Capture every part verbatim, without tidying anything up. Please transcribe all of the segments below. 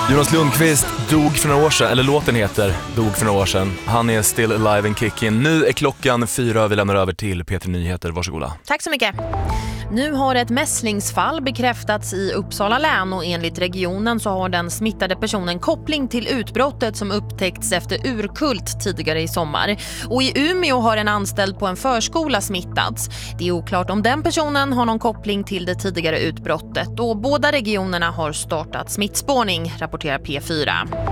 Jonas Lundqvist dog för några år sedan, eller låten heter Dog för några år sedan. Han är still alive and kicking. Nu är klockan fyra, vi lämnar över till Peter Nyheter. Varsågoda. Tack så mycket. Nu har ett mässlingsfall bekräftats i Uppsala län och enligt regionen så har den smittade personen koppling till utbrottet som upptäckts efter Urkult tidigare i sommar. Och i Umeå har en anställd på en förskola smittats. Det är oklart om den personen har någon koppling till det tidigare utbrottet och båda regionerna har startat smittspårning, rapporterar P fyra.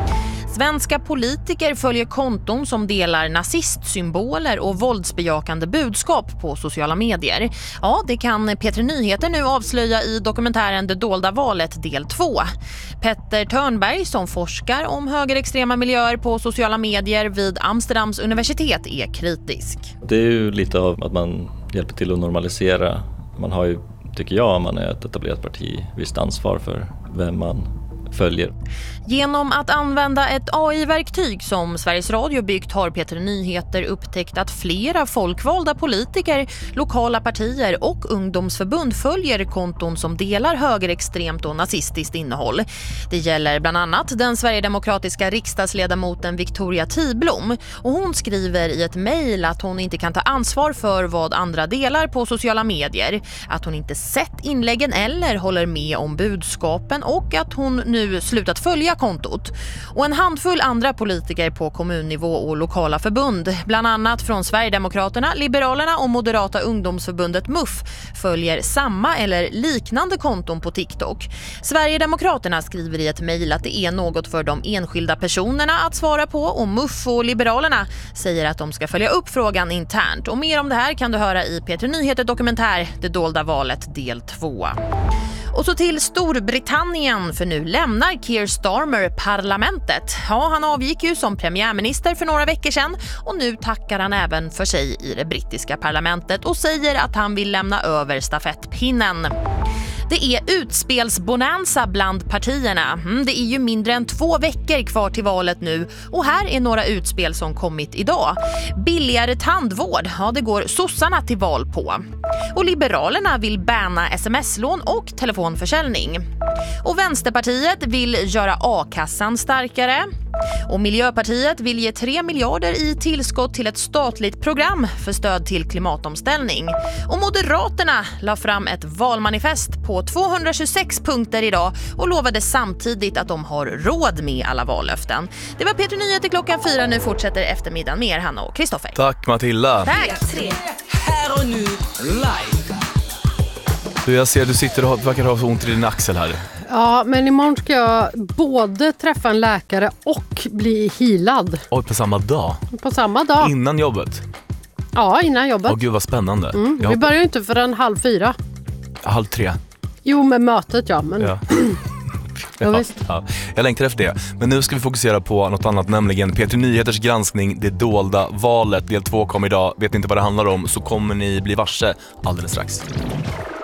Svenska politiker följer konton som delar nazistsymboler och våldsbejakande budskap på sociala medier. Ja, det kan Peter Nyheter nu avslöja i dokumentären Det dolda valet del två. Petter Törnberg, som forskar om högerextrema miljöer på sociala medier vid Amsterdams universitet, är kritisk. Det är ju lite av att man hjälper till att normalisera. Man har ju, tycker jag, om man är ett etablerat parti, visst ansvar för vem man följer. Genom att använda ett A I-verktyg som Sveriges Radio byggt har Peter Nyheter upptäckt att flera folkvalda politiker, lokala partier och ungdomsförbund följer konton som delar högerextremt och nazistiskt innehåll. Det gäller bland annat den sverigedemokratiska riksdagsledamoten Victoria Tiblom, och hon skriver i ett mejl att hon inte kan ta ansvar för vad andra delar på sociala medier, att hon inte sett inläggen eller håller med om budskapen och att hon nu slutat följa kontot. Och en handfull andra politiker på kommunnivå och lokala förbund, bland annat från Sverigedemokraterna, Liberalerna och Moderata ungdomsförbundet M U F, följer samma eller liknande konton på TikTok. Sverigedemokraterna skriver i ett mejl att det är något för de enskilda personerna att svara på, och M U F och Liberalerna säger att de ska följa upp frågan internt. Och mer om det här kan du höra i Peter Nyheter dokumentär Det dolda valet del två. Och så till Storbritannien, för nu lämnar Keir Starmer parlamentet. Ja, han avgick ju som premiärminister för några veckor sedan och nu tackar han även för sig i det brittiska parlamentet och säger att han vill lämna över stafettpinnen. Det är utspelsbonanza bland partierna. Mm, det är ju mindre än två veckor kvar till valet nu och här är några utspel som kommit idag. Billigare tandvård, ja det går sossarna till val på. Och Liberalerna vill banna sms-lån och telefonförsäljning. Och Vänsterpartiet vill göra a-kassan starkare. Och Miljöpartiet vill ge tre miljarder i tillskott till ett statligt program för stöd till klimatomställning. Och Moderaterna la fram ett valmanifest på tvåhundratjugosex punkter idag och lovade samtidigt att de har råd med alla vallöften. Det var Peter Nyheter klockan fyra. Nu fortsätter eftermiddagen med Hanna och Kristoffer. Tack Matilda. Tack. Här och nu live. Du, jag ser du sitter och verkar ha så ont i din axel här. Ja, men imorgon ska jag både träffa en läkare och bli healad. Och på samma dag? På samma dag. Innan jobbet? Ja, innan jobbet. Åh gud vad spännande. Mm, vi hoppas... börjar ju inte förrän halv fyra. Halv tre? Jo, med mötet ja. Men... ja. ja, ja, visst. ja. Jag längtar efter det. Men nu ska vi fokusera på något annat, nämligen Peter Nyheters granskning Det dolda valet. Del två kom idag. Vet ni inte vad det handlar om så kommer ni bli varse alldeles strax.